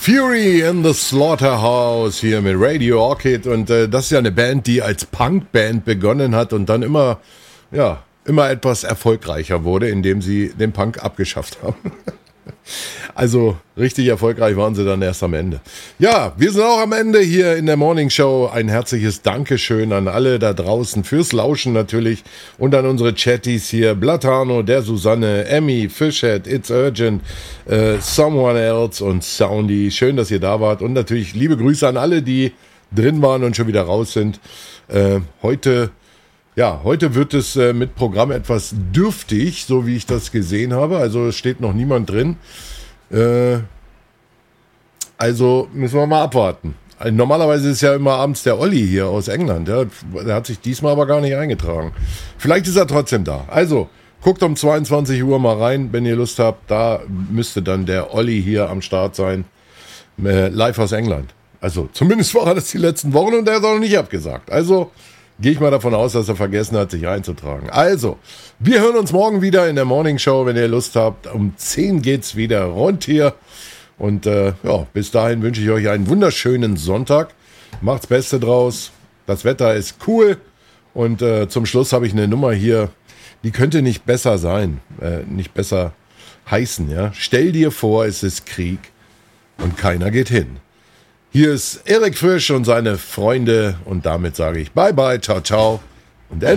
Fury in the Slaughterhouse hier mit Radio Orchid und das ist ja eine Band, die als Punkband begonnen hat und dann immer etwas erfolgreicher wurde, indem sie den Punk abgeschafft haben. Also richtig erfolgreich waren sie dann erst am Ende. Ja, wir sind auch am Ende hier in der Morning Show. Ein herzliches Dankeschön an alle da draußen fürs Lauschen natürlich und an unsere Chatties hier. Blatano, der Susanne, Emmy, Fishhead, It's Urgent, Someone Else und Soundy. Schön, dass ihr da wart und natürlich liebe Grüße an alle, die drin waren und schon wieder raus sind. Heute wird es mit Programm etwas dürftig, so wie ich das gesehen habe. Also es steht noch niemand drin. Also müssen wir mal abwarten. Normalerweise ist ja immer abends der Olli hier aus England. Der hat sich diesmal aber gar nicht eingetragen. Vielleicht ist er trotzdem da. Also guckt um 22 Uhr mal rein, wenn ihr Lust habt. Da müsste dann der Olli hier am Start sein. Live aus England. Also zumindest war er das die letzten Wochen und der ist auch noch nicht abgesagt. Also gehe ich mal davon aus, dass er vergessen hat, sich einzutragen. Also, wir hören uns morgen wieder in der Morning Show, wenn ihr Lust habt. Um 10 geht's wieder rund hier. Und bis dahin wünsche ich euch einen wunderschönen Sonntag. Macht's Beste draus. Das Wetter ist cool. Und zum Schluss habe ich eine Nummer hier, die könnte nicht besser sein, nicht besser heißen. Ja? Stell dir vor, es ist Krieg und keiner geht hin. Hier ist Eric Frisch und seine Freunde und damit sage ich Bye bye, ciao, ciao und